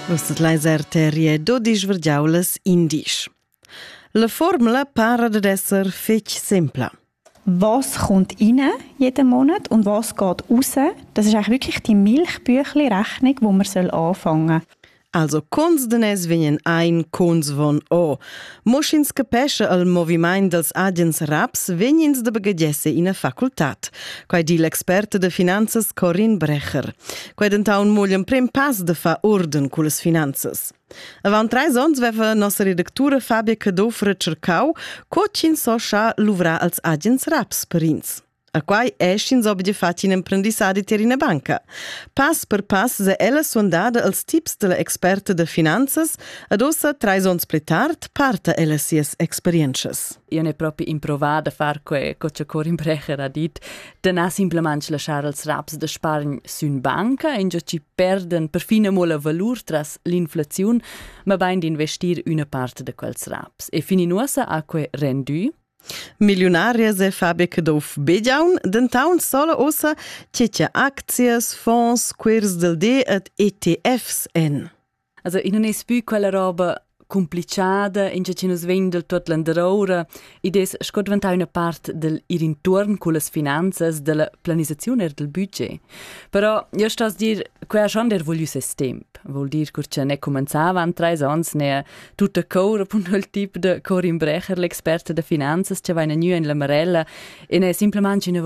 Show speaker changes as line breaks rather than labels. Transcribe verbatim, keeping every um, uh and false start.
Usted leiser terie dodisch vergiaulas indisch. La formula para ad esser fetg sempla.
Was kommt rein jeden Monat und was geht raus? Das ist eigentlich wirklich die Milchbüchli-Rechnung, die man anfangen soll.
Also cons denes vegnan ein, cons von o. Moschins capesce al moviment dels agents raps vegnins de bagagesse in a facultat. Quai di l'experta de finanzas Corinne Brecher. Quai dentaun moglie un prim pas de fa orden culas finanzas. Avant treis ons veva nostra redactura Fabia Cadoff recercau co cin so scha luvra als agents raps per ins. A quai eschins obdi fatti in imprendissadi ter in banca. Pass per pass se ella sondada als tips de la experta de finanzas ad ossa treis ons pletard parta ella sies experiences.
Io ne proprio improvada a far que cocha Corinne Brecher ha dit de na simplement lasciar els raps de spargn sun banca in già ci perden per fine mo la valur tras l'inflaziun ma bain d'investir una parte de quels raps. E fini nuosa a que rendu
Milionarias e Fabia Cadoff begiaun, dentaun sola ossa ceccia aczies, fonds, quers del D et E T Fs en.
Also in es più quella roba complicada, in che nos vegn del tot l'anderaura, id es scot ventà una part del ir intorn con las finanzas, della planizazione e del budget. Però io sto a dir, qua schon der voglius es temp. Vuol dir che ne començava an treis ans, ne tutta cora pun il tip de Corinne Brecher, l'experta de finanzas, che va in a in la marella, e ne simplement ne